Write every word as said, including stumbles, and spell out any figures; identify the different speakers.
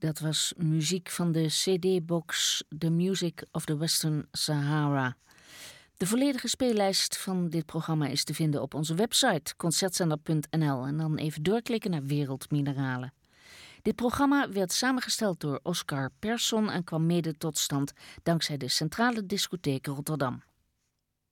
Speaker 1: Dat was muziek van de C D-box The Music of the Western Sahara. De volledige speellijst van dit programma is te vinden op onze website concertzender punt n l en dan even doorklikken naar Wereldmineralen. Dit programma werd samengesteld door Oscar Persson en kwam mede tot stand dankzij de Centrale Discotheek Rotterdam.